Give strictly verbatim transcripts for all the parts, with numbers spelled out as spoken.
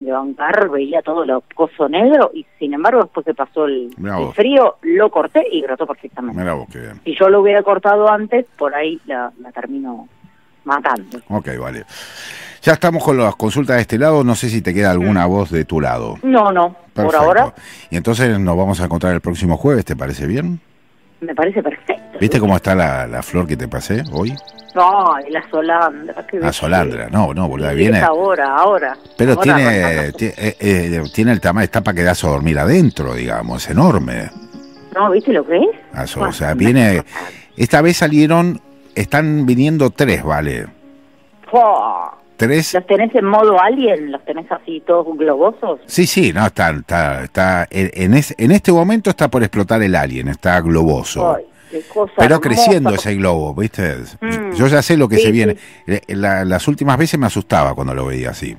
de bancar, veía todo lo coso negro, y sin embargo después que pasó el, el frío, lo corté y brotó perfectamente. Mirá vos, qué bien. Si yo lo hubiera cortado antes, por ahí la, la termino matando. Ok, vale. Ya estamos con las consultas de este lado, no sé si te queda alguna mm. voz de tu lado. No, no, perfecto. Por ahora. Y entonces nos vamos a encontrar el próximo jueves, ¿te parece bien? Me parece perfecto. ¿Viste cómo está la, la flor que te pasé hoy? No, la solandra. La solandra, no, no, boludo, viene. Ahora, ahora. Pero ahora tiene, tiene, eh, eh, tiene el tamaño, está para quedarse a dormir adentro, digamos, es enorme. No, ¿viste lo que es? Eso, o sea, viene. Esta vez salieron, están viniendo tres, ¿vale? Oh. Tres. ¿Los tenés en modo alien? ¿Los tenés así todos globosos? Sí, sí, no, está, está, está en, es, en este momento está por explotar el alien, está globoso. Ay, qué cosa pero hermosa. Creciendo ese globo, ¿viste? Mm, Yo ya sé lo que sí, se viene. Sí. La, las últimas veces me asustaba cuando lo veía así.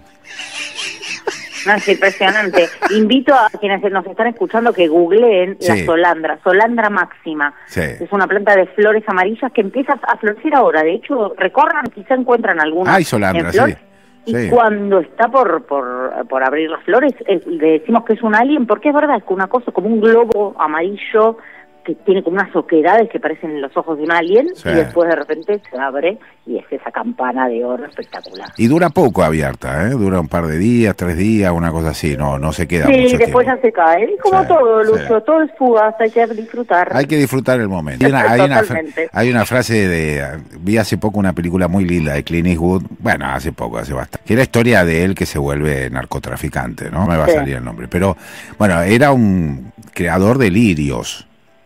No, es impresionante. Invito a quienes nos están escuchando que googleen sí. la solandra, solandra máxima. Sí. Es una planta de flores amarillas que empieza a florecer ahora. De hecho, recorran, quizá encuentran algunas. Hay solandra, sí. Y sí. cuando está por, por por abrir las flores, es, le decimos que es un alien, porque es verdad, es que una cosa como un globo amarillo que tiene como unas oquedades que parecen los ojos de un alien, sí. y después de repente se abre y es esa campana de oro espectacular. Y dura poco abierta, ¿eh? Dura un par de días, tres días, una cosa así, no no se queda sí, mucho tiempo. Sí, después ya se cae, y como sí, todo, Lucho, sí. todo es fugaz, hay que disfrutar. Hay que disfrutar el momento. Hay una, hay una, hay una frase de, vi hace poco una película muy linda de Clint Eastwood, bueno, hace poco, hace bastante, que era la historia de él que se vuelve narcotraficante, ¿no? No me va sí. a salir el nombre, pero bueno, era un creador de lirios.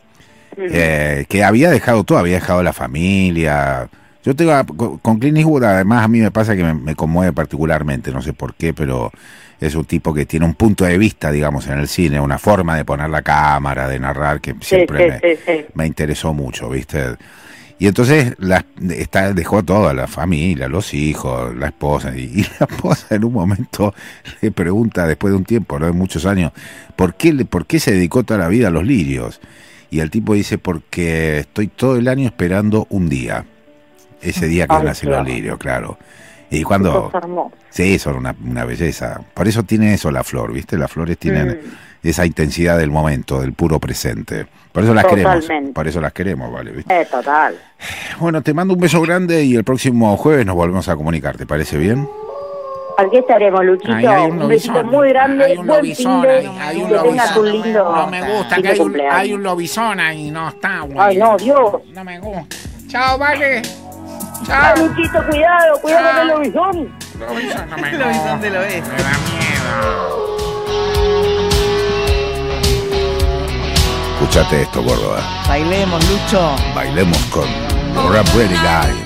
Eh, que había dejado todo, había dejado la familia. Yo tengo con Clint Eastwood, además a mí me pasa que me, me conmueve particularmente, no sé por qué, pero es un tipo que tiene un punto de vista, digamos, en el cine, una forma de poner la cámara, de narrar, que siempre sí, sí, me, sí, sí. me interesó mucho, ¿viste? Y entonces la, está, dejó todo, la familia, los hijos, la esposa, y, y la esposa en un momento le pregunta, después de un tiempo, ¿no? de muchos años, ¿por qué, ¿por qué se dedicó toda la vida a los lirios? Y el tipo dice, porque estoy todo el año esperando un día. Ese día que nacen los lirios, claro. Y cuando... Sí, son una, una belleza. Por eso tiene eso la flor, ¿viste? Las flores tienen mm. esa intensidad del momento, del puro presente. Por eso las Totalmente. queremos. Por eso las queremos, ¿vale? ¿Viste? Eh, total. Bueno, te mando un beso grande y el próximo jueves nos volvemos a comunicar. ¿Te parece bien? Aquí estaremos, Luchito. Ay, hay un, un besito muy grande, hay un buen lobizón, fin de, hay, hay un que tengas un lindo No me gusta, que hay un, hay un lobizón ahí, no está, güey. Ay, no, Dios. No me gusta. Chao, vale. Chao. Ay, Luchito, cuidado, cuidado con el lobizón. Lobizón, no me El lobizón del oeste. Me da miedo. Escuchate esto, gordo. Bailemos, Lucho. Bailemos con Laura Pretty Guy.